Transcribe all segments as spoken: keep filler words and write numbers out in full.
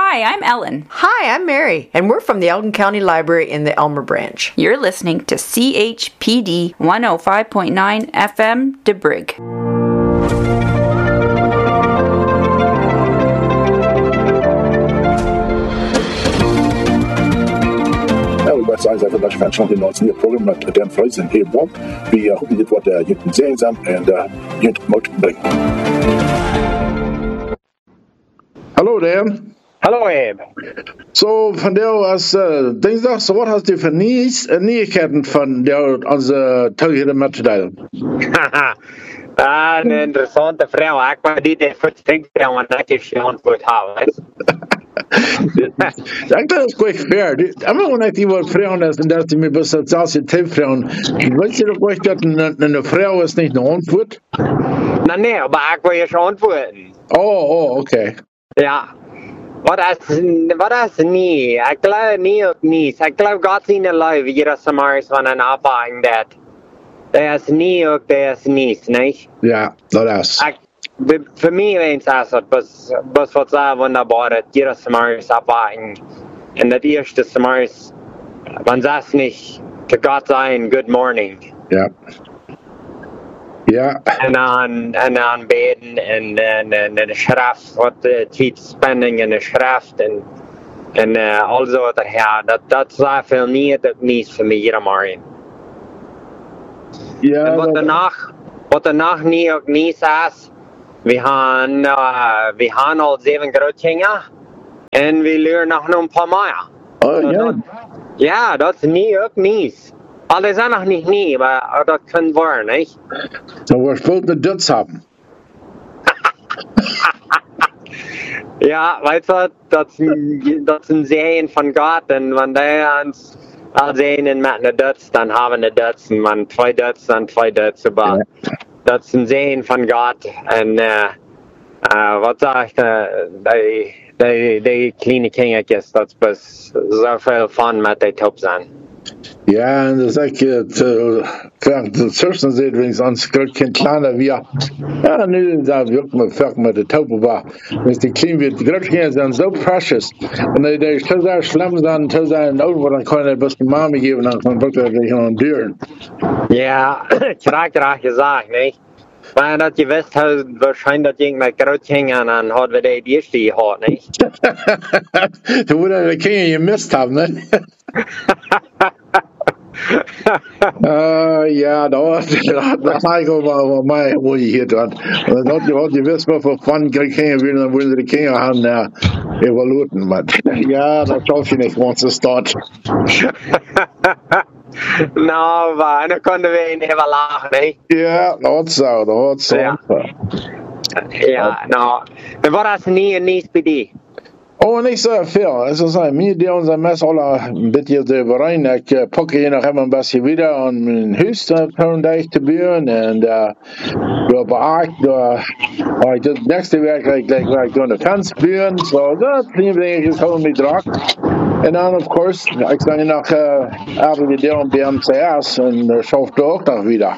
Hi, I'm Ellen. Hi, I'm Mary, and we're from the Elgin County Library in the Elmer Branch. You're listening to C H P D one oh five point nine F M DeBrig. Wat zijn zij vandaag van Chantal Noords nieuwe programma met Dan Freud en Heer Bob. We hopen dit wat je kunt zien en je moet brengen. Hallo Dan. Hallo Abe. So, von der aus uh, dinsdag, so wat hast du für Nieuws, uh, Nieuwigkeiten von der onze Taughede mitteilen? Ah, eine interessante Frage. Ich war die, die versteckt haben, und ich habe schon antwortet habe. Ik dat is goed fair. Maar wanneer die wat vrouwen is en dat die me best zelfs je vrouwen, weet je toch echt dat een, een vrouw is niet een antwoord? Nee, nee, maar ik wil je schon antwoorden. Oh, oh, oké. Okay. Ja. Wat is, wat is niet? Ik geloof niet ook niet. Ik geloof God zien de lui, wie je zomaar van een afwaging dat. Dat is niet ook, dat is niet, nee? Ja, dat is. Ik, Für mich ist es was, was, was sehr wunderbar ist. Jeder Sommer ist abwarten. Und das erste Sommer ist, man sagt nicht, zu Gott sein, good morning. Ja. Ja. Und dann, und dann beten und, und, und, und Schrift, was Zeit spending in der Schrift und, und uh, all so daher. Das, das war für mich das nicht für mich jeder Morgen. Ja. Und was danach, was danach nie auch nie ist, we gaan, uh, we gaan al zeven grootkinder en we leren nog een paar meer. Oh ja? Ja, dat is niet ook niet. Alle zijn nog niet niet, maar dat kan worden, niet? Dan wordt veel de Duts hebben. Ja, weet je, dat is een zegen van God en wanneer ons al zegen met de Duts, dan hebben we de Duts en van twee Duts, dan twee Duts. Maar dat is een zegen van God. En uh, uh, wat zeg ik, uh, die, die, die kleine kindertjes, dat is zoveel fun met die top zijn. Ja, en dat zeg ik, de zussen zit wens ons kind kleiner wie. Ja, nu dat we ook met vaak met de topen waar. Dus die klein weer, die grootkinderen zijn zo precious. En die die zo daar slim zijn, zo zijn over, dan kan je best een mama geven, dan kan je dat gewoon duren. Ja, graag graag gezegd, nee. Maar dat je wist, waarschijnlijk dat je met grootkinderen en dan hadden we die eerste gehad, nee. Dan moet je de kinderen je mist hebben, nee. Uh, ja, dat ga ik over mij hoe je hier doet. Dat je wat je wist wat voor fun krijgen willen, dan willen de kinderen gaan uh, evalueren. Maar ja, dat geloof je niet, want ze staat. Nou, maar dan konden we een even lachen, nee? Ja, dat zo, dat zo. Ja, ja nou, en wat is niet niet bij die? Oh, niet zo veel. Es ist ein, mir die unser Mess alle ein bisschen rein. Ich uh, packe hier noch immer ein bisschen wieder an mein Haus uh, zu bauen und uh, da beacht, da ich das nächste Werk gleich gleich gleich eine Fans bauen. So, das nehme ich jetzt auch mit drauf. Und dann, of course, ich sage noch, uh, arbeite der und B M C S und uh, schafft auch noch wieder.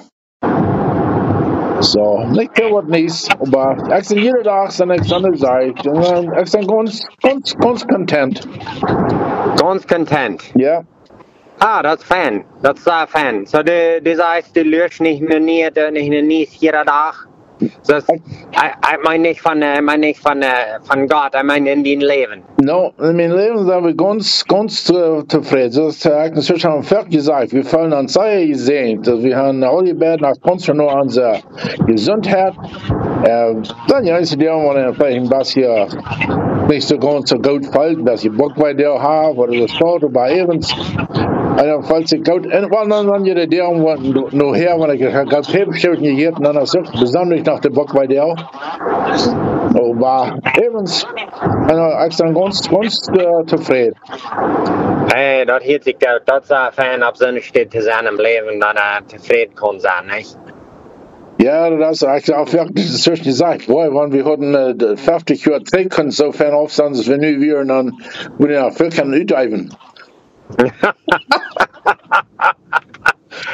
So, nicht viel was nichts, aber ich bin jeden Tag so eine Stunde Zeit und ich bin ganz, ganz, ganz content. Ganz content? Ja. Ah, das ist Fan, das ist ein Fan. So, du, du sagst, du lernst nicht mehr nie, nicht nie jeden Tag. Das, ich, ich meine nicht von, ich meine nicht von, von Gott, ich meine in dein Leben. No, in meinem Leben sind wir ganz, ganz zufrieden. Das ist natürlich haben wir gesagt. Wir fallen an sehr gesehen. Wir haben alle beiden nach ganz nur an unsere Gesundheit. Äh, dann ja, ist die anderen vielleicht ein bisschen nicht so ganz so gut fällt, dass ich Bock bei dir habe oder das schaut oder bei uns. Also, falls ich gut, und dann, dann jeder der noch her, wenn ich ganz hebschild nicht geht, dann ist es besonders nach der Bock bei dir auch. Aber evens, also, ich bin ganz, ganz uh, zufrieden. Hey, das hört sich gut. Das ist ein Fan, ob so steht zu seinem Leben, dann er zufrieden kann sein, nicht? Ja, das ist auch wirklich zwischen gesagt. Boah, wenn wir hatten äh, fünfzig Jahre Zeit können so fern aufstehen, dass wir nu wieder dann würden ja viel können utüben.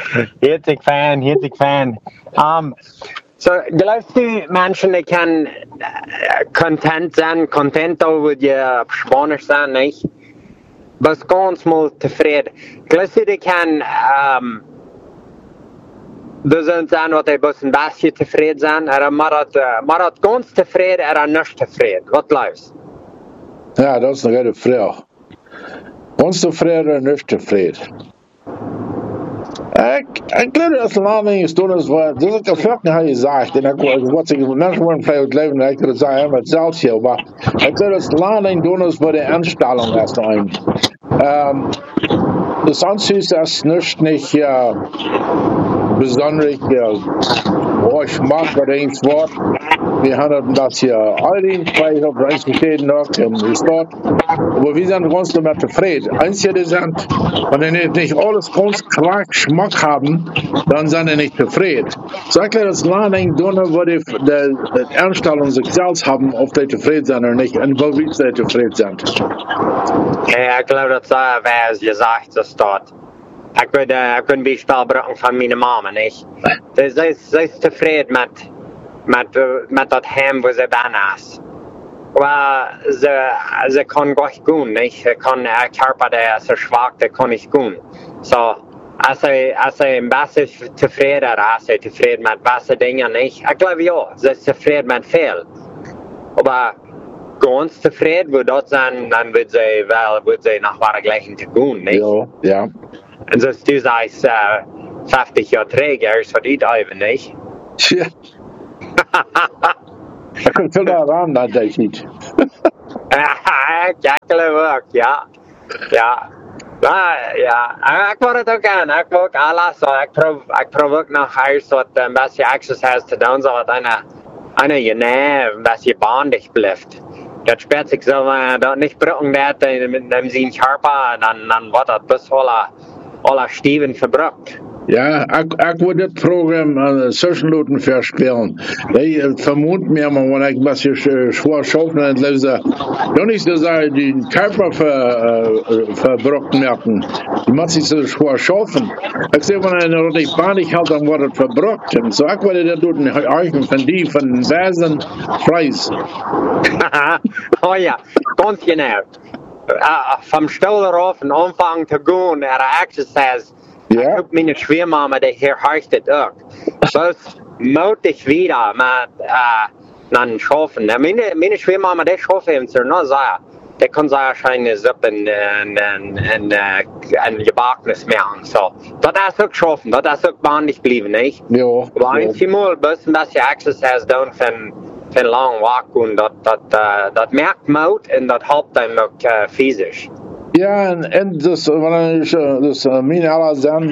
Herzig Fan, herzig Fan. Um, so, glaubst du, Menschen, die können, content zijn, contento wil je op Spanisch zijn, niet? Was ganz mal tevreden. Gleichzeitig kan, um, er sind zijn wat hij best een beetje tevreden zijn, er maar dat, uh, maar dat ganz tevreden, er niet tevreden. Wat luister? Ja, dat is een goede vraag. Ganz tevreden en niet tevreden. Ik, ik geloof dat het land is doen is wat, dat is ook een je zegt, en ik wat ik mensen worden vrij uit leven, ik kan het zeggen met zelfs heel, maar ik geloof dat het land doen is bij de instelling erst ein. Um, das Anzüge ist nicht, nicht äh, besonders, äh, oh, ich mag das Wort. Wir haben das hier alle, weil ich habe eins verstehen noch in der Stadt. Aber wir sind ganz damit zufrieden. Einzige sind, wenn die nicht alles ganz klar Geschmack haben, dann sind die nicht zufrieden. Sag dir, das Land hängt davon, wo die, die, die Einstellung sich selbst haben, ob die zufrieden sind oder nicht, und wo wir zufrieden sind. Ja, ich glaube, das wäre es gesagt, das dort. Ich würde, ich würde ein Beispiel bringen von meiner Mama, nicht? Sie ist, sie ist zufrieden mit, mit, mit das Heim, wo sie bin ist. Weil sie, sie kann gut gehen, nicht? Sie kann, der Körper, der ist so schwach, der kann nicht gehen. So, als sie, als sie ein bisschen zufrieden ist, als sie zufrieden mit bestimmten Dingen, nicht? Ich glaube, ja, sie ist zufrieden mit viel. Aber ganz zufrieden wird dort sein, dann wird sie, well, wird sie nach der gleichen zu tun, nicht? Ja, ja. Und so ist du sagst, äh, fünfzig Jahre träger, ist für die Teufel, nicht? Tja. Ich kann viel daran, das ich nicht. Ja, ik geloof ook, ja. Ja. Maar, ja, ik word het ook aan. Ik wil ook alles, so, ik probeer, ik probeer ook nog eens wat een beetje exercise te doen, zodat een, een je nee, een beetje bandig blijft. Dat speelt zich zo, uh, dat niet brücken werd met hem zijn körper, dan, dan wordt dat best alle, alle Steven verbruikt. Ja, ik, ik wil dit programma uh, zessenloten verspelen. Ik vermoed mir mal, wenn ich ein bisschen schwer schaffen und lese, dann ist das die Körper ver, uh, verbrochen merken. Die muss sich so schwer schaffen. Ich sehe, wenn er noch nicht bandig hält, dann wird es verbrochen. So, ich will das tun, eigen von die, von den Wesen, Preis. Oh ja, ganz genau. Uh, vom Stollen auf und anfangen zu gehen, er exercise. Ja. Ich hab meine Schwiegermama, die hier heißt auch. Das mutig wieder mit, äh, dann schaffen. Meine, meine Schwiegermama, die schaffen eben so, noch sehr. Die kann sehr wahrscheinlich Suppe in, in, in, in, in Gebackenes machen, so. Das ist auch schaffen, das ist auch bandig bleiben, nicht? Ja. Aber ein Ja. Mal ein bisschen Exercise tun für einen langen Walk und das, das, äh, das merkt Mut und das hilft einem auch äh, physisch. Ja, en, en dus, wanneer ik dus uh, mijn alle zijn,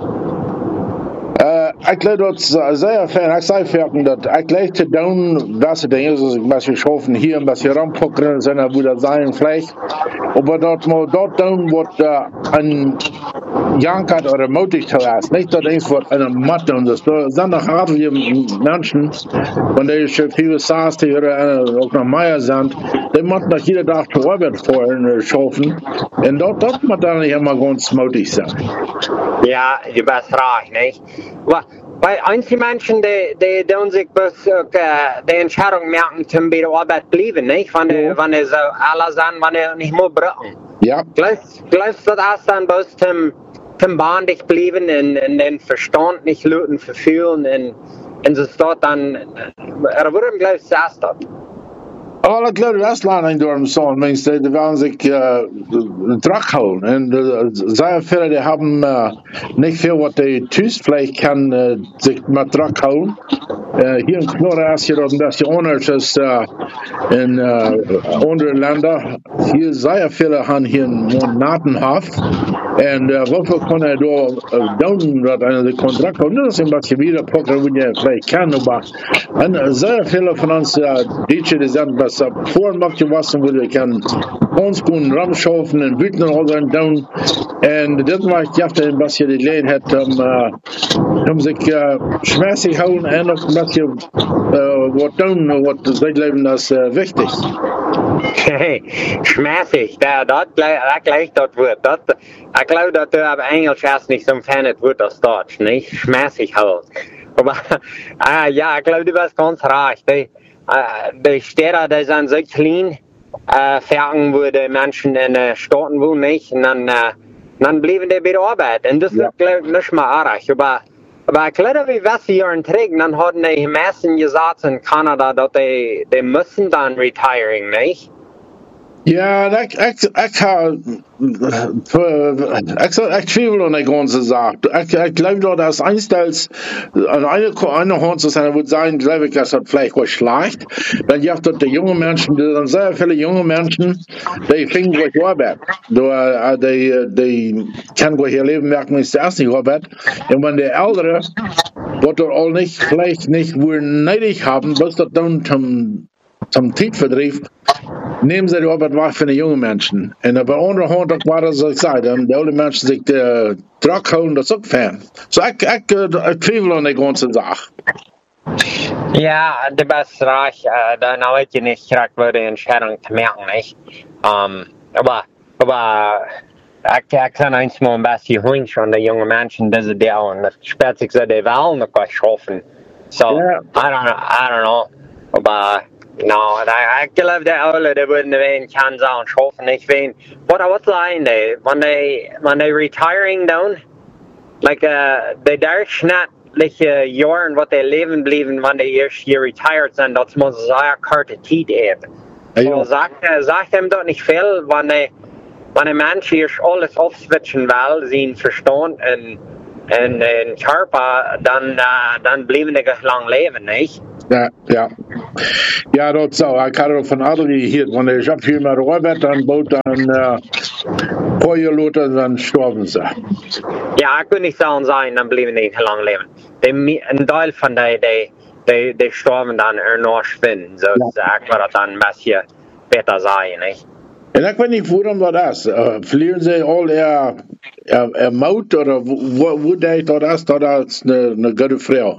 uh, ik leid dat zeer fijn, ik zei verken dat ik leid te doen, dat ze dingen, dus ik een beetje schaffen hier, een beetje rampokken, zijn er wieder zijn vlees, maar dat maar dat doen wordt uh, een jankert oder mutig te lassen, niet dat eens wordt een mat doen, dus er zijn nog aardige mensen, wanneer je veel saast hier ook naar Meijer zijn, die moeten nog iedere dag te arbeid voor en schaffen, en dat, dat moet dan niet helemaal ganz mutig zijn. Ja, je bent recht, nicht? Weil einige Menschen, die, die tun sich bis, uh, die Entscheidung merken, zum bei der Arbeit bleiben, nicht? Wenn die, Ja. wenn die so alle sind, wenn die nicht mehr brauchen. Ja. Gleich, gleich das erst dann bis zum, zum bandig bleiben und, und den Verstand nicht löten, verfühlen und, und so dort dann, er wurde gleich das dort. Alle kleine Westlanding door hem zo'n mensen, die willen zich uh, terug houden. En uh, sehr viele, die haben uh, nicht viel, was die thuis vielleicht kann uh, sich mal terug houden. Uh, hier in Knorren ist hier ein bisschen anders als uh, in uh, andere Länder. Hier sehr viele haben hier einen Natenhof. Und uh, wofür kann er da uh, doen, dat einer sich Kontrakt houden? Das ist ein bisschen wieder Poker, wo je vielleicht kann, aber und, uh, sehr viele von uns, uh, die, die sind was vorhin macht je was, wo je kan ons kunnen ramschaffen en buiten en al zijn doen. En dit maakt je een beetje de gelegenheid om, uh, om zich uh, schmerzig houden en ook een beetje uh, wat doen, wat zijn leven is uh, wichtig. Hey, schmerzig, dat, dat, dat gleich dat Wort. Dat, ich glaube, dass du auf Englisch erst nicht so ein Fan Wort als Deutsch, nicht? Schmerzig halt. Aber, ah, ja, ich glaube, du bist ganz recht. Die, äh, die Städte, die sind so klein, äh, Ferien, wo die Menschen in den Städten wohnen, nicht? Und dann, äh, dann bleiben die bei der Arbeit. Und das Ja. wird, glaube ich, nicht mehr arg. Aber, aber ich glaube, wie was sie Jahren trägen, dann hatten die meisten gesagt in Kanada, dass die, die müssen dann retiring, nicht? Ja, ik, ik, ik, ga, ik, ik twijfel aan die ganze Sache. Ich, ich glaube, dass einstens an einer eine Hand zu sein, würde sein, glaube ich, dass das vielleicht was schlecht. Dann gibt es die jungen Menschen, die sind sehr viele junge Menschen, die finden gleich Arbeit. Die, die, die können gleich ihr Leben merken, ist erst nicht Arbeit. Und wenn die Ältere, was dort all nicht, vielleicht nicht wohl neidig haben, was das dann zum, zum Zeitvertrieb, nehmen sie die Arbeit wahr für die jungen Menschen. Und bei anderen Hand war das, was ich sagte, die alten Menschen sich den Druck holen, das auch fern. So, ich, ich, ich zweifle an die ganze Sache. Ja, du bist recht. Äh, dann habe ich nicht direkt die Entscheidung zu merken, nicht? Um, aber, aber ich, ich kann eins mal ein bisschen hören schon, die jungen Menschen, diese Dinge, und das spät sich so, die wollen noch was schaffen. So, Ja. I don't know, I don't know. Aber, no, ich glaube, die alle, die würden wen kann sagen, schaffen, nicht wen. Was was sagen die? Wenn die, wenn die retiring down, like, uh, die darfst nicht like Jahren, was die leben bleiben, wenn die erst hier retired sind, das muss sehr karte Zeit haben. Ja, So, ja. sagt, sagt ihm doch nicht viel, wenn die, wenn ein Mensch erst alles aufswitchen will, sie ihn verstehen und, und den Körper, dann, uh, dann bleiben die gleich lang leben, nicht? Ja, ja. Ja, dat zou. Ik had er van anderen hier, want ik heb hier met Robert dan boot dan uh, paar jaar later, dan sterben ze. Ja, ich würde nicht sagen, sein, dann bleiben die nicht lang leben. Die, ein Teil von denen, die, die, die sterben dann enorm finden. So, ja. Ich würde dann ein bisschen besser sein, nicht? En ik weet niet waarom dat is. Uh, verlieren ze al ihr, ihr, ihr Mut oder wo, wo deed dat is, dat als een, een goede vrouw?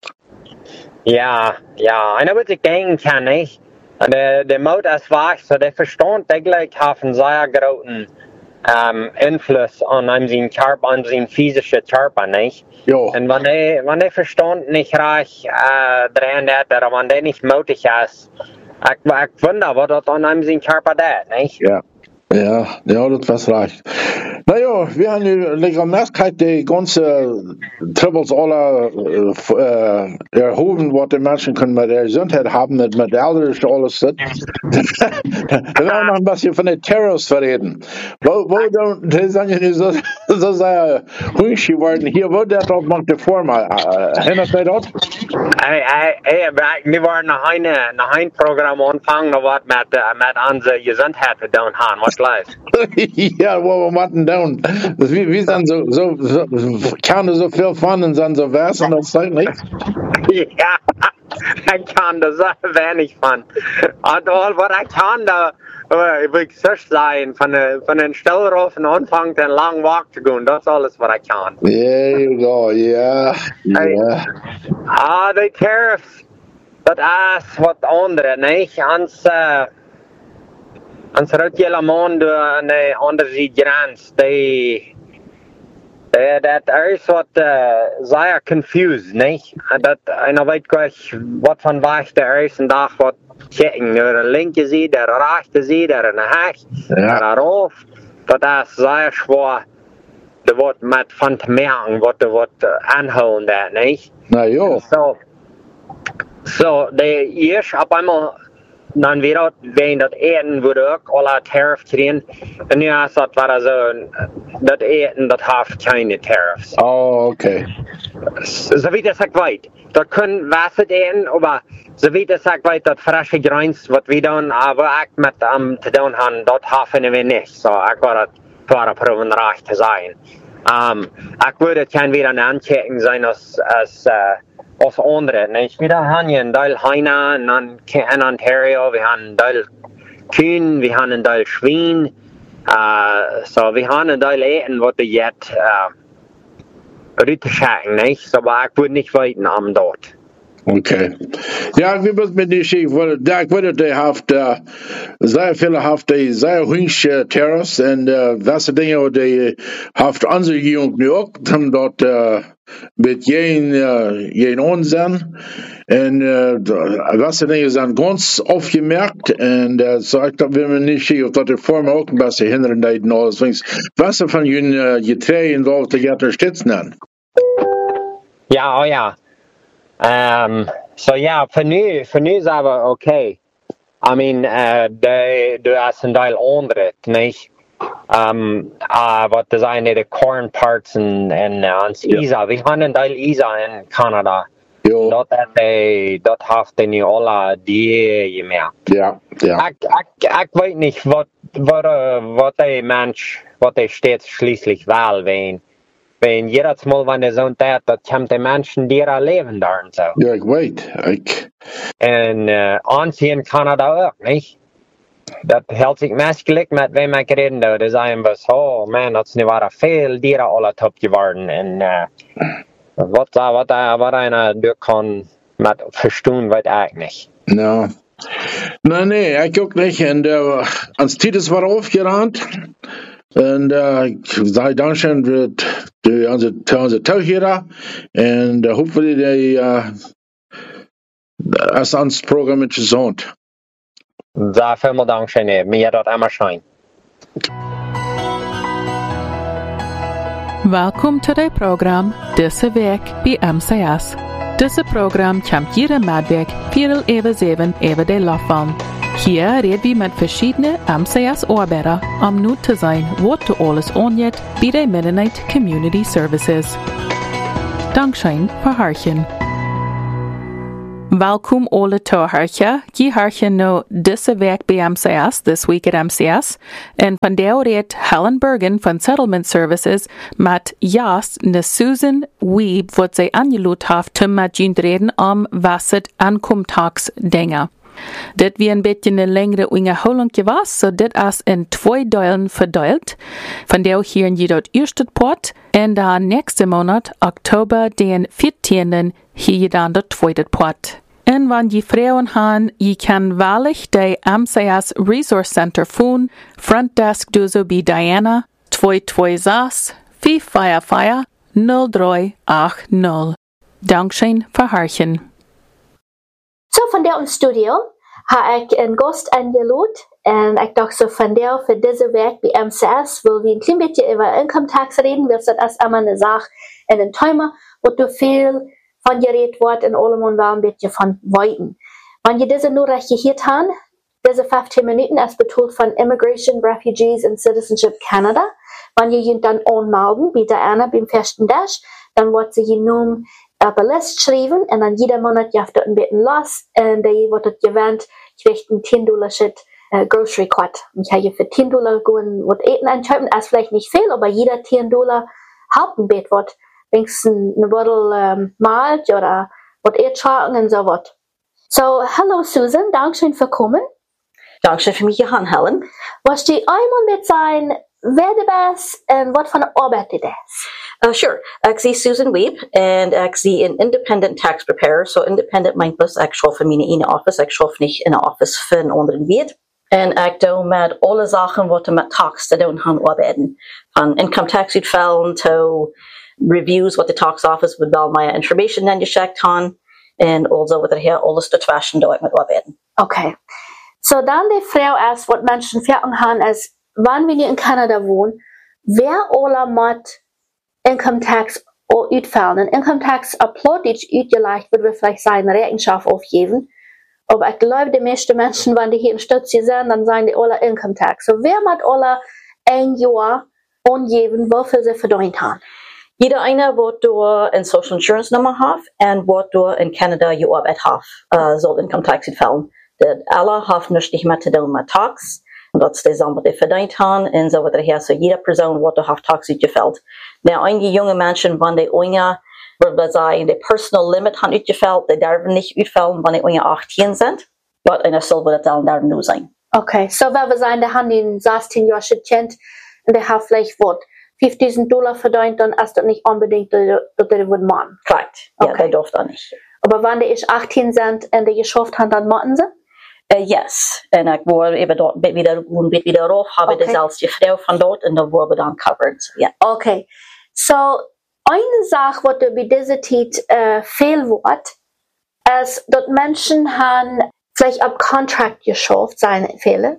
Ja, ja, einer wird sich denken kann, nicht? Der, der Mut ist wach, so der Verstand, der gleich hat einen sehr großen ähm, Einfluss an seinen Körper, an seinen physischen Körper, nicht? Ja. Und wenn der, wenn der Verstand nicht reich äh, drin hat, oder wenn der nicht mutig ist, ich, ich wundere, was das an seinem Körper tut, nicht? Ja. Ja, ja, dat was recht. Nou ja, wir haben die Möglichkeit, die ganze Troubles alle äh, erhoben, was die Menschen können mit der Gesundheit haben, mit, mit der Älteren alles. Da werden wir noch ein bisschen von den Terrors verreden. Wo, wo, die sind ja nicht so, so sehr ruhig geworden. Hier, wo der dort macht die Firma. Erinnert ihr dort? Hey, hey, hey, wir waren nach einem, nach einem Programm anfangen, was mit, mit unserer Gesundheit zu tun haben. Was läuft? Ja, wo wir machen down. Das, wir, wir sind so, so, so, keine so viel von und sind so vers und das sagt nichts. Ja, ich kann da so wenig von. Und all, was ich kann, da äh, will ich so sein, von, von den Stellrofen anfangen, den langen Walk zu gehen, das ist alles, was ich kann. There you go, ja, ja. Ah, die Tariffs, das ist was anderes, nicht? Ans, äh, ans rot jelle man door aan de andere grens, die, die, dat is wat uh, zeer confused, niet? Dat, en dan weet ik wat van weg er is en dag wat checken, door de linker zijde, de rechter zijde, de heg, Ja. daarof. Dat is zeer zwaar, er wordt met van te merken, wat er wordt uh, aanhouden, dat, niet? Na ja. So, so de eerst op eenmaal dan weer wegen dat eten wurde ook alle tariff kriegen. En nu is dat waar zo, dat eten dat heeft keine tariffs. Oh, okay. Zoviet als ik weet, dat kunnen wasset eten, maar zoviet als ik weet dat frische Grins, wat we doen, aber ik met um, te doen hebben, dat hebben we niet. So, ik wil het voor proeven reich te zijn. Um, ik würde het kan weer een aanchecken zijn als, als uh, als andere. Nicht? Wir haben hier einen Teil Heine in Ontario, wir haben einen Teil Kühen, wir haben einen Teil Schwein. Uh, so, wir haben einen Teil Eten, was wir jetzt uh, rüterschacken, nicht? So, aber ich würde nicht weiten am dort. Okay. Ja, wie wird mit die Schiff? Weil da wird die haft uh, sehr viele haft die sehr hübsch uh, Terrace und uh, was Dinge die haft unsere Jugend nu auch dann dort uh, mit jen uh, jen Unsinn und uh, was Dinge sind ganz aufgemerkt und uh, so ich glaube, wenn man nicht schief, dass die Form auch ein bisschen hindern und alles. Was von ihnen uh, Getränke involviert, die unterstützen? Ja, oh ja. Um, so ja, för nu, för nu är det okej. I mean, uh, det, det är en del andret, nej? Um, uh, vad det är det corn parts and and ans uh, isa. Vi har en del isa i Kanada. Jo. Dat är det, dat haft det nu alla de med. Ja, ja. Jag, jag, jag vet inte vad, vad, vad det människa, vad det steht schließlich väl ven. Wenn jedes Mal, wenn es so ist, dann kommt die Menschen, die ihr leben da und so. Ja, ich weiß. Ich... Und äh, Ansehen in Kanada auch, nicht? Das hält sich mäßig mit wem ich reden da. Das ist einfach so, oh man, das ist nicht wahr, viel Tiere alle top geworden. Und äh, was da, was da, was einer durch kann, mit verstehen, weiß ich nicht. No. Nein, nee, ich auch nicht. Und äh, ans Titus war aufgerannt. Und äh, ich sage Dankeschön für die, unsere, unsere Tauchjäger und äh, hoffentlich die äh, das ans Programm interessant. Sehr vielen Dank, schön, mir dort immer schön. Welkom til det program Disse Weg bij M C S. Disse program komt jede maandag vier over zeven over de Laufbahn. Hier reden wir mit verschiedenen M C S-Arbeiter, um nu zu sein, was du alles angeht bei den Mennonite Community Services. Dankeschön für Harchen. Welkom alle toehartje. Je hartje nu deze week bij M C S, this week at M C S. En vandaag redt Helen Bergen van Settlement Services met Jas en Susan Weeb, wat zij aangeloot heeft om met jullie reden om was het aankomtags dingen. Dit wie een beetje een längere Unterholung was, so dit is in twee delen verdeelt. Vandaag hier in je dat eerste part en dan nächste Monat, Oktober den veertienden, hier je dan dat tweede part. En wanneer je vrouwen han, je kan wellicht de M C S Resource Center phone, front desk dozo bij Diana, twee twee zes, vier vier vier, nul drie acht nul. Dankeschön für Harchen. So, van der im Studio habe ich einen Gast eingeladen und ich dachte so, von der für diese Werk bei M C S will wir ein klein bisschen über Income Tax reden, weil das ist immer eine Sache in den Thema, wo du viel von geredet wird und allem und ein bisschen von Weiten. Wenn ihr diese nur recherchiert habt, diese fünfzehn Minuten ist betont von Immigration, Refugees and Citizenship Canada. Wenn ihr ihn dann anmelden, bei der Anna beim festen Dash, dann wird sie ihn nun auf eine Liste schreiben und dann jeder Monat jaft dort ein bisschen los und der wird dort gewähnt, kriegt einen zehn Dollar Shit äh, Grocery Card. Und ich habe für zehn Dollar gehen, was Eten einkaufen, das ist vielleicht nicht viel, aber jeder zehn Dollar Hauptenbett wird wenigstens eine Bottle ähm, malt oder was Erdscharten und so was. So, hello Susan, Dankeschön für kommen. Dankeschön für mich, Johann Helen. Was die einmal mit sein, wer du bist und was für eine Arbeit du das? Uh, sure. Ik zie Susan Weeb and ik zie een independent tax preparer. So independent meint dus ik schaf in mijn ene office. Ik schaf niet in een office voor een andere weet. En ik doe met alle zaken wat met tax te doen gaan arbeiden. Van income tax uitvallen to reviews wat de tax office would wel mijn information dan gecheckt gaan. En also wat er hier alles te waschen doe ik met arbeiden. Okay. So dann die Frau ist, was Menschen fragen haben, ist, wann wir in Kanada wohnen, wer alle mit Income Tax uitvallen. Income Tax uploadisch uitgeleicht, würde wir vielleicht seine Rechenschaft aufgeben. Aber ich glaube, die meisten Menschen, wenn die hier in Stutzi sind, dann sagen die alle Income Tax. So wer mit alle ein Jahr angeben, wofür sie verdient haben? Jeder eine, wat du een Social Insurance Nummer hat und wat du in Canada je Arbeit hat, uh, soll Income Tax uitvallen. Dat alle haben nicht mehr zu tun mit Tax. Und dat is de zin wat die verdient haben. En zo wat er hier, so jeder Person wat er heeft tax uitgeveld. Nou, einige junge mensen, wanneer die onja, würde sagen, die personal limit haben uitgeveld, die dürfen nicht uitvallen, wanneer die onja achttien sind. Wat einer soll wird dann da nur sein. Okay, so wenn wir sagen, der haben den sechzehn Jahre kennt und der hat vielleicht was fünftausend Dollar verdient, dann ist das nicht unbedingt, dass der würde machen. Korrekt. Ja, okay. Der darf da nicht. Aber wenn die ich achtzehn sind und die geschafft haben, dann machen sie? Uh, yes, en ik word even dort weer een beetje weer erop, hebben Okay. dezelfde vrouw van dort en dan worden we dan covered. So, yeah. Okay. So, eine Sache, was du bei dieser Zeit äh, viel wird, ist, dass Menschen haben vielleicht ab Contract geschafft, seine Fälle,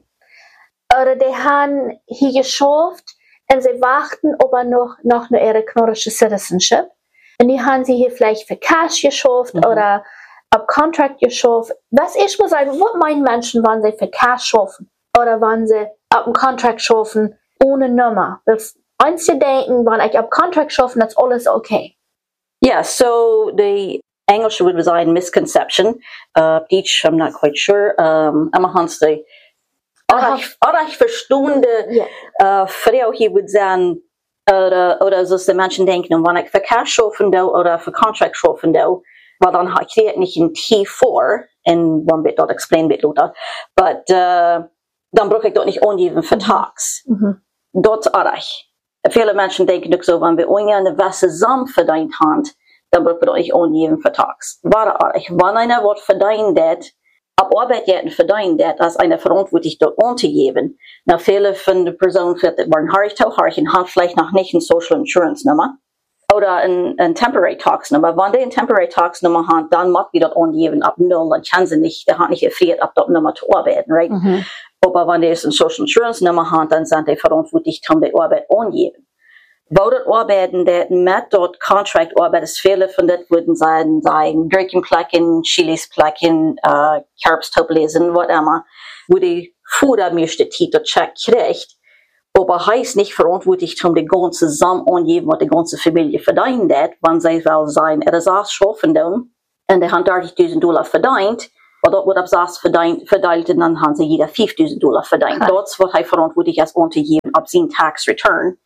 oder die haben hier geschafft und sie warten aber noch, noch nur ihre knorrische Citizenship. Und die haben sie hier vielleicht für Cash geschafft Mhm. oder ab Contract geschafft. Was ich muss sagen, was meinen Menschen, wenn sie für Cash schaffen oder wenn sie ab dem Contract schaffen ohne Nummer? Das einzige denken, wenn ich ab Contract schaffen, das ist alles okay. Yeah, so the English would reside misconception. Uh, each, I'm not quite sure. Um, Emma Hans, the Oder ich verstünde, Yeah. uh, Frau hier würde sagen, oder, oder so die Menschen denken, wenn ich für Cash schaffen will oder für Contract schaffen will, weil dann kriege ich nicht ein T vier, und man wird dort explain wird, Luther, but, uh, dann brauche ich dort nicht angeben für Tax. Mhm. Dort ist ich. Viele Menschen denken doch so, wenn wir eine Wäsche zusammen verdient haben, dann brauchen wir dort nicht angeben für Tax. War ich. Wenn einer was verdient hat, ab Arbeit jäten verdient hat, als eine verantwortlich dort anzugeben. Na, viele von den Personen, die waren Harichtau, Harchen, haben vielleicht noch nicht eine Social Insurance Nummer oder ein, ein Temporary Tax Nummer. Wenn die eine Temporary Tax Nummer haben, dann macht wir dort angeben ab null, dann kann sie nicht, der hat nicht gefriert, ab dort Nummer zu arbeiten, right? Mhm. Aber wenn die eine Social Insurance Nummer haben, dann sind die verantwortlich, um die Arbeit angeben. Wo dort arbeiten, der mit dort Contract arbeitet, ist viele von dort würden sein, sagen, Gürkenplacken, Chilisplacken, äh, Kerbstopplesen, was immer, wo die Futter möchte, die dort Check kriegt, aber heißt nicht verantwortlich, um die ganze zusammen angeben, was die ganze Familie verdient hat, wenn sie will sein, er ist auch schaffen dann, und die haben dreißigtausend Dollar verdient, aber dort wird ab Saas verdient, verdient, und dann haben sie jeder fünftausend Dollar verdient. Okay. Dort wird er verantwortlich als anzugeben, ab sein Tax Return.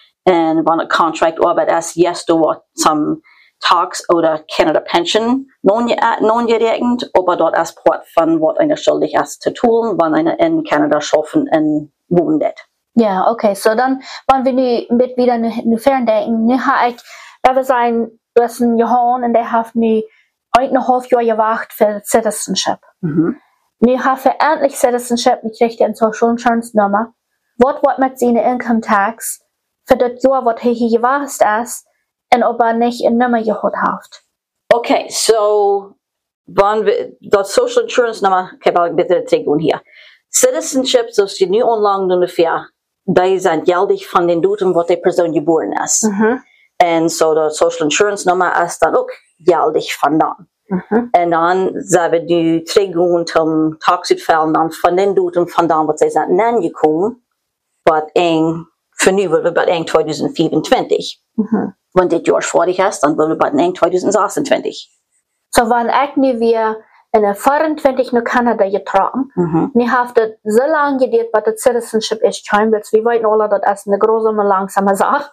Und wenn ein Contract arbeitet ist, yes, du wird zum Tax oder Canada Pension non-gerechnet, aber dort als Part von, was einer schuldig ist zu tun, wenn einer in Kanada schaffen und wohnen wird. Ja, okay. So dann, wenn wir nu mit wieder nu ferndenken, nu ha ich, da wir sein, du hast ein Johann und der hat nu eineinhalb Jahre gewartet für Citizenship. Mhm. Nu hat für endlich Citizenship, nu kriegt er eine Social Insurance Nummer. Was wird mit seiner Income Tax für das Jahr, was er hier gewartet ist, und ob er nicht eine Nummer gehabt hat? Okay, so, wenn wir, das Social Insurance Nummer, okay, bitte zeigen hier. Citizenship, so ist die neue Anlagen ungefähr, die sind geldig von den Datum, wo die Person geboren ist. Mhm. Und so, die Social Insurance Nummer ist dann auch geldig von dann. Mhm. Und dann sind wir die Trägungen zum Taxutfall dann von den Datum von dann, was sie sind angekommen, was eng, für nu will wir bei eng zwanzig vierundzwanzig. Mhm. Wenn das Jahr fertig ist, dann will wir bei eng zwanzig sechsundzwanzig. So, wenn ich nu wir in der vierundzwanzig nach Kanada getragen, Mhm. nu hat das so lange gedauert, bis das Citizenship ist schon, weil wir weten alle, das ist eine große, langsame Sache.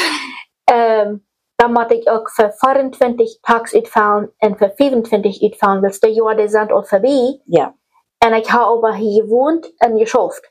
ähm, dann muss ich auch für vierundzwanzig Tax uitfallen und für fünfundzwanzig uitfallen, weil die Jahre die sind all vorbei. Ja. Und ich habe aber hier gewohnt und geschafft.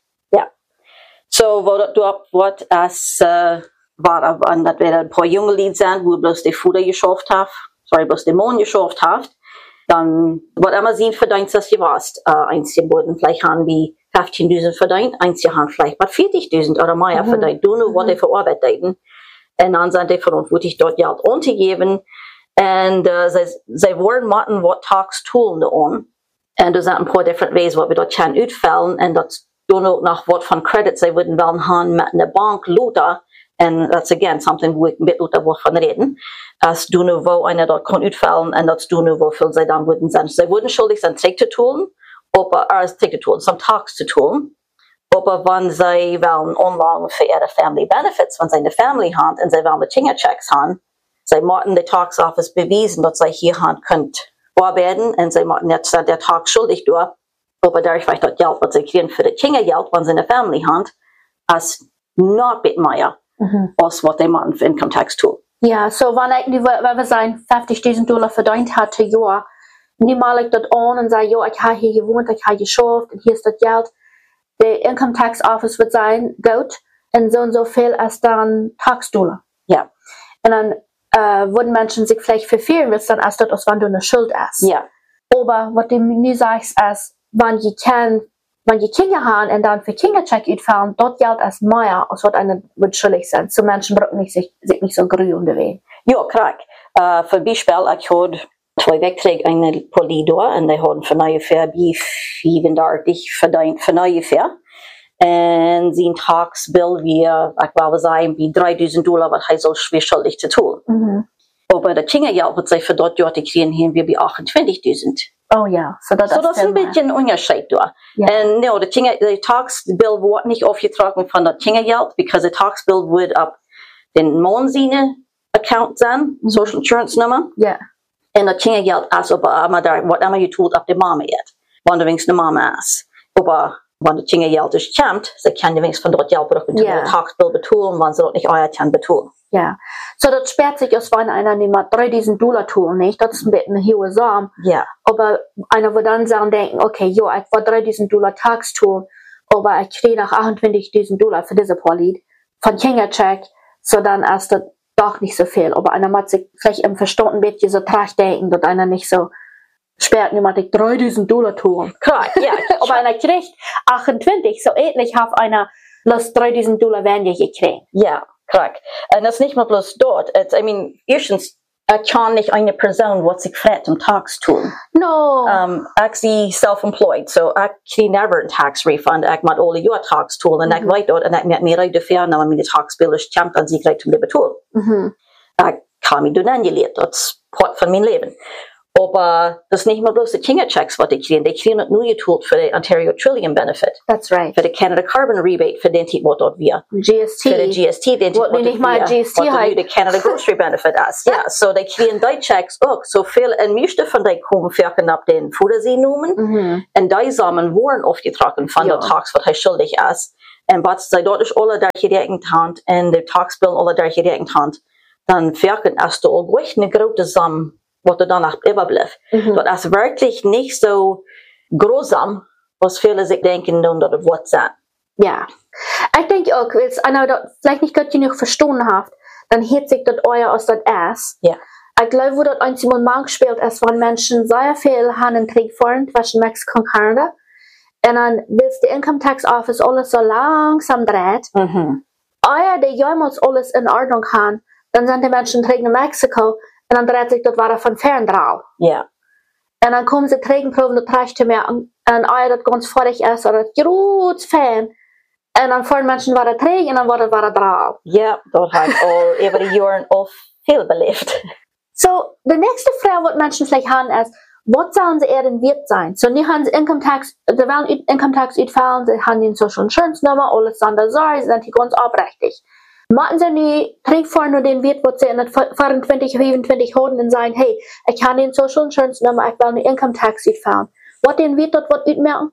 So, wo du ab wat als, äh, war, an dat wir ein paar junge Lied sind, wo bloß die Futter geschafft haben, sorry, bloß die Mond geschafft haben, dann, wat immer sehen verdient, dass du warst, äh, einzige wurden vielleicht haben wie fünfzehntausend verdient, einzige haben vielleicht mal vierzigtausend oder mehr Mhm. verdient, du nur, was die verarbeiten. Und dann sind die verantwortlich, dort Geld anzugeben, und, äh, sie, sie wollen machen, was Tax tun da an. Und da sind ein paar different ways, was wir dort können utfallen, und das du noch nach Wort von Credit, sie würden wollen haben mit einer Bank Luther, and that's again something wo ich mit Luther von reden, als du nur wo einer dort kann utfallen, und das du nur wo viel sie dann würden sein. Sie würden schuldig sein, Tick zu tun, aber, als Tick zu tun, some Tax zu tun, aber wenn sie wollen Anlagen für ihre Family Benefits, wenn sie eine Family haben, und sie wollen die Fingerchecks haben, sie müssen die Tax Office beweisen, dass sie hier haben könnt arbeiten, und sie müssen jetzt der Tax schuldig durch, aber dadurch vielleicht das Geld, was sie kriegen für das Kindergeld, wenn sie eine Family haben, als noch ein mehr, Mhm. als was sie machen für Income Tax tun. Ja, so wenn ich, wenn wir sein fünfzigtausend Dollar verdient hatte, ja, nimm mal ich das an und sage, ja, ich habe hier gewohnt, ich habe geschafft, und hier ist das Geld. Der Income Tax Office wird sein, gut, und so und so viel als dann Tax Dollar. Ja. Und dann, äh, würden Menschen sich vielleicht verfehlen, willst dann erst dort, als wenn du eine Schuld hast. Ja. Aber was du mir sagst, ist, wenn je kann, wenn je Kinder haben und dann für Kindercheck utfallen, dort gilt als mehr, als was eine wird schuldig sein. So Menschen brauchen nicht sich, sich nicht so grün unterwegs. Ja, klar. Uh, für Beispiel, ich habe zwei Wegträge eine Polidor und die haben von ungefähr wie fünfunddreißig verdient von ungefähr. Und sein Tagsbill wie, ich glaube, sagen, wie dreitausend Dollar, was er so schwer schuldig zu tun. Mhm. Aber der Kindergeld wird sich für dort Jahre kriegen, haben wir bei achtundzwanzigtausend. Oh ja, so das, so das ist ein bisschen ein Unterschied da. Ja. Und no, der Kinder, der Tagsbill wird nicht aufgetragen von der Kindergeld, because der Tagsbill wird ab den Mondsine Account sein, mhm. Social Insurance Nummer. Ja. Und der Kindergeld ist aber immer da, was immer ihr tut, ab der Mama jetzt. Wenn du wenigstens eine Mama ist. Aber wenn der Kindergeld ist kommt, sie kann die wenigstens von dort Geld brauchen, yeah. Den Tagsbill betonen, wenn sie dort nicht euer kann betonen. Ja. So, das sperrt sich, als wenn einer nicht mal dreitausend Dollar tun, nicht? Das ist ein bisschen eine hohe Summe. Ja. Aber einer wird dann sagen, denken, okay, jo, ich will dreitausend Dollar Tags tun, aber ich kriege nach achtundzwanzigtausend Dollar für diese Polit von Kindercheck, so dann ist das doch nicht so viel. Aber einer muss sich vielleicht im Verstand ein bisschen so tracht denken, dass einer nicht so sperrt, niemand ich dreitausend Dollar tun. Klar, ja. Aber einer kriegt achtundzwanzig, so ähnlich hat einer Lust dreitausend Dollar werden ja gekriegt. Ja. Correct. Und das ist nicht mal bloß dort. It's, I mean, erstens, ich kann nicht eine Person, was sich fragt, um Tax tun. No. Um, ich bin self-employed, so ich kriege never einen Tax Refund. Ich muss alle Jahre Tax tun. Und ich weiß dort, und ich muss mir rein dafür, wenn meine Taxbill ist, kommt, dann sie gleich zum Leben tun. Mhm. Ich kann mich dann angelegt. Das ist Part von meinem Leben. Aber das ist nicht mal bloß die Kinderchecks, was die kriegen. Die kriegen nur getoolt für den Ontario Trillium Benefit. That's right. Für den Canada Carbon Rebate, für den Titel, was dort wir. G S T. Für den G S T, den Titel, was nicht mal G S T wir. Was der Canada Grocery Benefit ist. Ja, so die kriegen die Checks auch. So viel, und meiste von denen kommen färken ab den Futtersee-Nummern. Mhm. Und die Samen wurden aufgetragen von der Tax, was er schuldig ist. Und was sie dort ist alle der gedeckten Hand, und der Taxbill alle der gedeckten Hand, dann färken erst du auch gleich eine große Samen, was du danach überbleibt. Mhm. Das ist wirklich nicht so großartig, was viele sich denken, dass das wird sein. Ja. Ich denke auch, wenn einer das vielleicht nicht gut genug verstanden hat, dann hebt sich das euer aus das Ass. Ja. Ich glaube, wo das einmal Mal gespielt ist, wenn Menschen sehr viel Handelnkrieg fahren zwischen Mexiko und Kanada. Und dann willst der Income Tax Office alles so langsam dreht. Mhm. Euer, die jemals alles in Ordnung haben, dann sind die Menschen in Mexiko. Und dann dreht sich das weiter von fern drauf. Ja. Und dann kommen sie Regenproben, das reicht mehr. Und euer, das ganz fertig ist, oder das groß Fan. Und dann fahren Menschen weiter trägen und dann wird das weiter drauf. Ja, das hat all, über die Jahre auch viel belebt. So, die nächste Frage, die Menschen vielleicht haben, ist, was sollen sie eher denn wert sein? So, nicht haben sie Income Tax, sie wollen Income Tax utfallen, sie haben den Social Insurance Nummer, alles andere Sorge, sie sind die ganz abrechtig. Machen sie nicht, trägt vorne nur den Wert, was sie in vierundzwanzig, fünfundzwanzig haben und sagen, hey, ich habe den Social Insurance Nummer, ich will eine Income Tax utfallen. Was den Wert dort, was utmerken?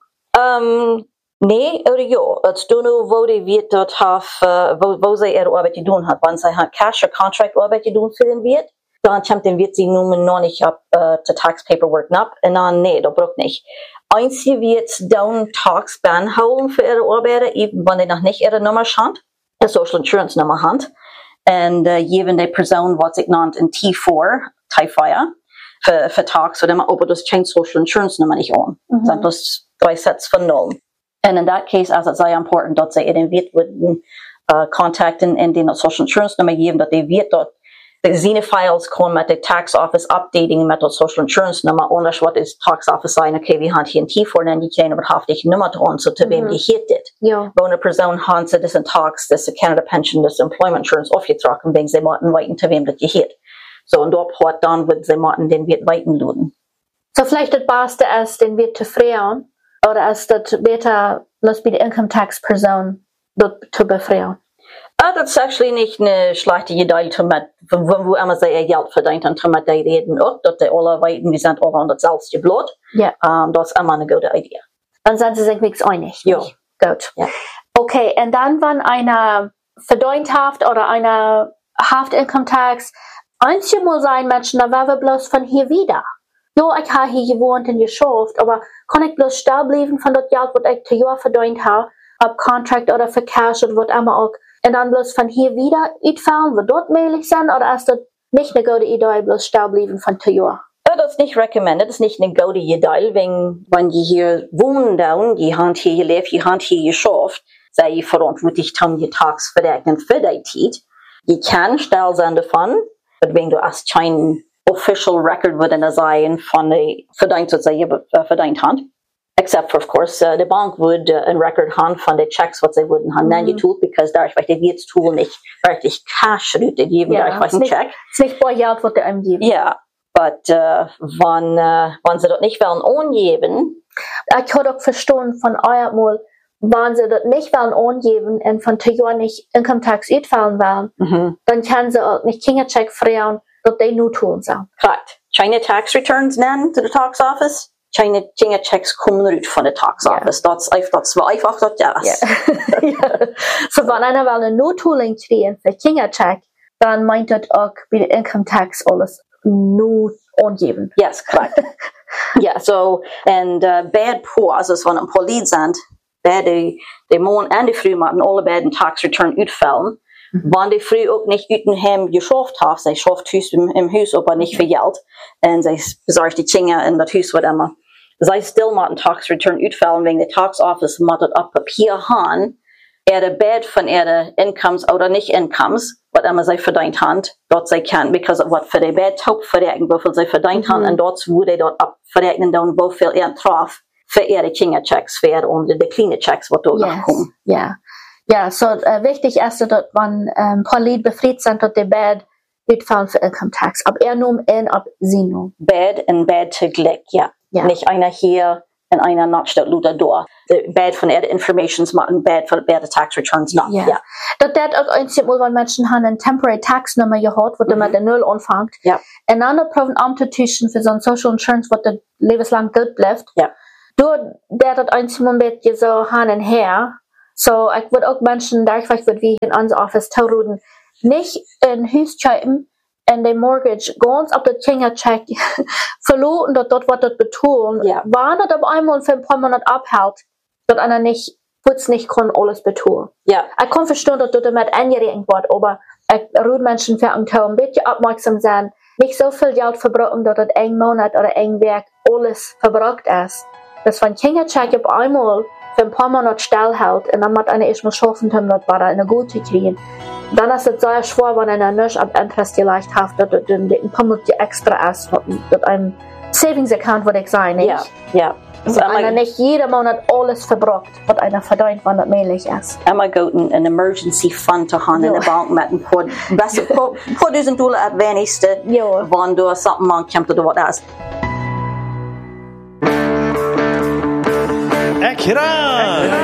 Um, nee, oder ja. Het doen nu wo die Wert dort have, uh, wo, wo sie ihre Arbeit doen hat. Wenn sie hat Cash or Contract Arbeit doen für den Wert, dann kommt den Wert sie nun noch nicht ab, uh, zu Tax Paperwork ab, und dann, nee, das braucht nicht. Einzige wird dann Tax Ban holen für ihre Arbeiter, eben wenn die noch nicht ihre Nummer haben. The Social Insurance Nummer hand. Und uh, geben die Person, was ich nannt, in T vier, T vier, für, für Tax, so aber das change Social Insurance Nummer nicht an. Mhm. Sind das drei Sets von Null. Und in that case, also es sehr important, dass sie ihren Wirt würden, uh, kontakten und den Social Insurance Nummer geben, dass die Wirt dort, seine Files kommen mit der Tax Office updating mit der Social Insurance Nummer, und das wird das Tax Office sagen, okay, wir haben hier ein T vier, dann die können überhaupt Nummer dran, so zu wem die hittet. Ja. Wo eine Person hat, so das ein Tax, das ist Canada Pension, das Employment Insurance aufgetragen, wenn sie morgen weiten, zu wem das gehört. So, und dort hat dann, wird sie morgen den Wirt weiten lassen. So, vielleicht das Beste ist, den Wirt zu freien, oder ist das besser, lass bei der Income Tax Person dort zu befreien? Ah, das ist actually nicht eine schlechte Idee, wo, wo immer sie ihr Geld verdient, und damit die reden auch, dass die alle weiten, wir sind alle an das selbst Blut. Ja. Um, das ist immer eine gute Idee. Dann sind sie sich nichts einig. Ja. Gut. Ja. Okay, und dann, wenn einer verdient hat oder einer Haft Income Tax, einzig mal sein, Menschen, da wäre wir bloß von hier wieder. Jo, ich habe hier gewohnt und geschafft, aber kann ich bloß still bleiben von das Geld, was ich zu Jahr verdient habe, ob Contract oder für Cash oder was immer auch, und dann bloß von hier wieder utfallen, wo dort möglich sind, oder ist das nicht eine gute Idee, bloß stehen bleiben von zwei Jahren. Ja, das ist nicht recommended, das ist nicht eine gute Idee, wenn, wenn die hier wohnen, dann, die haben hier gelebt, die haben hier geschafft, sei verantwortlich, haben die Tags verrechnen für die Zeit. Die kann still sein davon, aber wenn du als kein official record würden sein von der verdient, was sie verdient haben. Except for, of course, uh, die Bank würde uh, ein Record haben von den Checks, was sie würden haben, mm. getoolt, because dadurch, weil die jetzt Tool nicht wirklich Cash rüte geben, ja, dadurch, weil ein Check. Es ist nicht bei Geld, was die einem geben. Ja, aber uh, wenn, uh, wenn sie das nicht wollen angeben. Ich kann auch verstehen von euer Mal, wenn sie das nicht wollen angeben und von zwei Jahren nicht Income Tax ausfallen wollen, mhm. dann können sie auch nicht Kindercheck freien, dass die nur tun sollen. Correct. China Tax Returns nennen to the Tax Office. China China Checks kommen raus von der Tax Office. Yeah. Das ist das war einfach das ja. Yeah. So wenn einer will eine Notholing kriegen für Kindercheck, dann meint das auch bei der Income Tax alles nur angeben. Yes, correct. Yeah, so and uh, bad poor, also wenn ein paar Leads sind, die die Morgen und die Früh machen alle beiden Tax Return ausfallen. Mhm. Wenn die Früh auch nicht üten haben geschafft haben, sie schafft Haus im, im Haus, aber nicht für Geld, und sie besorgt die Kinder in das Haus, was immer. Sie still machen Tax Return ausfallen, wegen der Tax Office macht auf Papier haben, er der Bad von ihre Incomes oder nicht Incomes, was immer sie verdient haben, dort sie kann, because of what für die Bad Taup verrechnen, wie viel sie verdient haben, und dort wurde dort ab verrechnen, dann wie viel er traf für ihre Kinderchecks, für ihre und die kleine Checks, was dort yes. kommen. Ja, ja, so uh, wichtig ist, dass man um, Pauline befriedigt sind, dass die Bad mitfallen für Income Tax, ob er nun und ob sie nun. Bad und Bad zugleich, ja. Ja. Nicht einer hier und einer not statt Luther da. Bad von der Informations machen, bad von der Tax Returns not. Ja. Ja. Das hat auch ein Mal, wenn Menschen haben eine Temporary Tax Nummer gehabt, wo mhm. mit der Null anfängt. Ja. Und dann probieren Amte tischen für so ein Social Insurance, wo der lebenslang Geld bleibt. Ja. Dort, der hat ein Mal mit so Hand und her. So, ich würde auch Menschen, da ich würde wie in unser Office tauchen, nicht in Haus schreiben, en de mortgage ganz op dat Kindercheck verloren, dat dat wat dat betonen, ja. War dat op einmal für ein paar Monate abhält, dat einer nicht, kurz nicht kann alles betonen. Ja. Ich kann verstehen, dass das damit angeregt wird, aber ich rufe Menschen für ein ein bisschen aufmerksam sein, nicht so viel Geld verbrauchen, dass das ein Monat oder ein Werk alles verbraucht ist. Das von Kindercheck auf einmal für ein paar Monate stillhält und dann muss einer erstmal schaffen, das war eine gute kriegen. Dann ist es sehr schwer, wenn einer nicht ab Interest geleicht hat, dass es ein paar Monate extra ist, dass ein Savings-Account würde ich sein, nicht? Ja, ja. Also so einer nicht jeden Monat alles verbraucht, was einer verdient, wenn das möglich ist. Einmal geht ein Emergency Fund zu haben in der Bank mit ein paar, besser, paar, paar Dutzend Dollar ab wenigste, wenn du something ankommt oder was ist. Ekran!